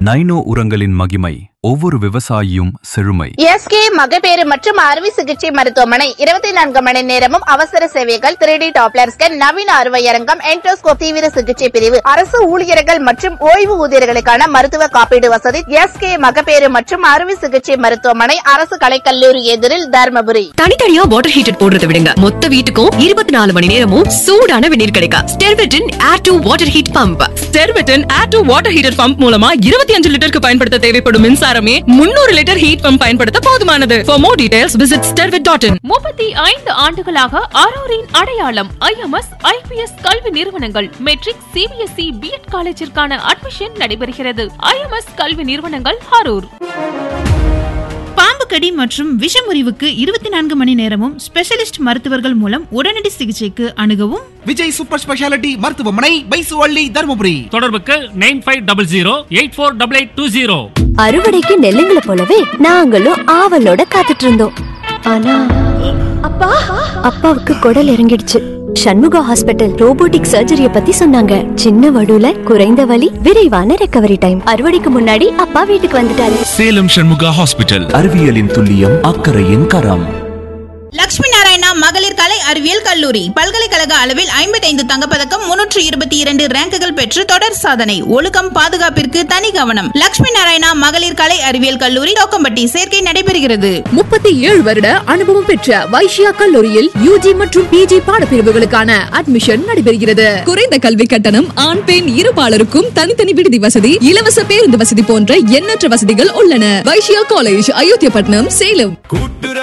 Nano உரங்களின் மகிமை, ஒவ்வொரு விவசாயியும் செழுமை. எஸ்கே மகப்பேறு மற்றும் அறுவை சிகிச்சை மருத்துவமனை 24 மணி நேரமும் அவசர சேவைகள், 3D டாப்லர் ஸ்கேன், நவீன அறுவையரங்கம், என்டோஸ்கோப், தீவிர சிகிச்சை பிரிவு, அரசு ஊழியர்கள் மற்றும் ஓய்வு ஊதியர்களுக்கான மருத்துவ காப்பீடு வசதி. எஸ்கே மகப்பேறு மற்றும் அறுவை சிகிச்சை மருத்துவமனை, அரசு கலைக்கல்லூரி எதிரில், தர்மபுரி. தனித்தனியா வாட்டர் ஹீட்டர் போடுறத விடுங்க, மொத்த வீட்டுக்கும் 24 மணி நேரமும் சூடான வெந்நீர் கிடைக்கும். ஸ்டெர்விட்டின் air to water heat pump. ஸ்டெர்விட்டின் air to water heater pump மூலமா 25 லிட்டருக்கு பயன்படுத்த தேவைப்படும் மின்சாரமே 300 லிட்டர் ஹீட் பம்ப் பயன்படுத்த போதுமானது. For more details visit stervit.in. 35 ஆண்டுகளாக அரூரின் அடையாளம் IMS IPS கல்வி நிறுவனங்கள். மெட்ரிக், CBSE, B.Ed காலேஜிற்கான அட்மிஷன் நடைபெறுகிறது. IMS கல்வி நிறுவனங்கள், அரூர். பாம்பு கடி மற்றும் விஷமுறிவுக்கு 24 மணி நேரமும் ஸ்பெஷலிஸ்ட் மருத்துவர்கள் மூலம் உடனடி சிகிச்சைக்கு அணுகவும் விஜய் சூப்பர் ஸ்பெஷாலிட்டி மருத்துவமனை, பைசுவள்ளி, தர்மபுரி. தொடர்புக்கு 9500848820. அறுவடைக்கு நெல்லுங்களை போலவே நாங்களும் ஆவலோட காத்துட்டு இருந்தோம். ஆனா அப்பாவுக்கு குடல் இறங்கிடுச்சு. சண்முகா ஹாஸ்பிட்டல் ரோபோட்டிக் சர்ஜரிய பத்தி சொன்னாங்க. சின்ன வடுல குறைந்த வலி, விரைவான ரெக்கவரி டைம். அறுவடைக்கு முன்னாடி அப்பா வீட்டுக்கு வந்துட்டாரு. சேலம் சண்முகா ஹாஸ்பிட்டல். அறிவியலின் துல்லியம், அக்கறையின் கரம். லட்சுமி நாராயணா மகளிர் கலை அறிவியல் கல்லூரி பல்கலைக்கழக அளவில் 55 தங்கப்பதக்கம், 322 ரேங்குகள் பெற்று தொடர் சாதனை. ஒழுக்கம், பாதுகாப்பிற்கு தனி கவனம். லட்சுமி நாராயணா மகளிர் கலை அறிவியல் கல்லூரி, தோக்கம்பட்டி. சேர்க்கை நடைபெறுகிறது. 37 வருட அனுபவம் பெற்ற வைஷ்யா கல்லூரியில் UG மற்றும் PG பாடப்பிரிவுகளுக்கான அட்மிஷன் நடைபெறுகிறது. குறைந்த கல்வி கட்டணம், ஆண் பெண் இருபாலருக்கும் தனித்தனி விடுதி வசதி, இலவச பேருந்து வசதி போன்ற எண்ணற்ற வசதிகள் உள்ளன. வைஷ்யா காலேஜ், அயோத்தியப்பட்டினம், சேலம்.